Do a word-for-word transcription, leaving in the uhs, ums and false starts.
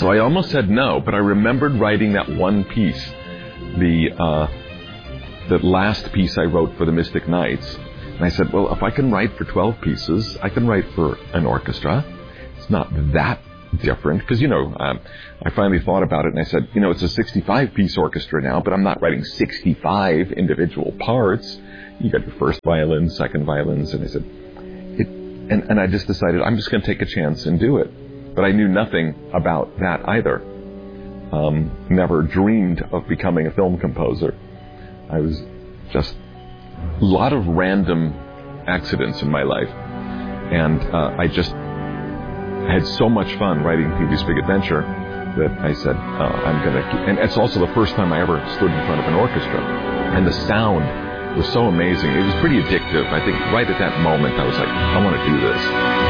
So I almost said no, but I remembered writing that one piece, the uh, the last piece I wrote for the Mystic Knights. And I said, well, if I can write for twelve pieces, I can write for an orchestra. It's not that different, because, you know, um, I finally thought about it, and I said, you know, it's a sixty-five piece orchestra now, but I'm not writing sixty-five individual parts. You got your first violins, second violins, and I said, it, and, and I just decided I'm just going to take a chance and do it. But I knew nothing about that either. Um, never dreamed of becoming a film composer. I was just a lot of random accidents in my life, and uh, I just had so much fun writing Pee-wee's Big Adventure that I said, uh, I'm going to... And it's also the first time I ever stood in front of an orchestra. And the sound was so amazing. It was pretty addictive. I think right at that moment, I was like, I want to do this.